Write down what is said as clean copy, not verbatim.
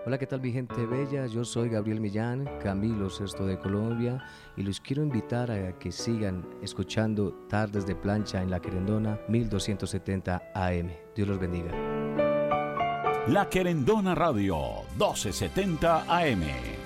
Hola, ¿qué tal mi gente bella? Yo soy Gabriel Millán, Camilo Sesto de Colombia, y los quiero invitar a que sigan escuchando Tardes de Plancha en La Querendona 1270 AM. Dios los bendiga. La Querendona Radio 1270 AM.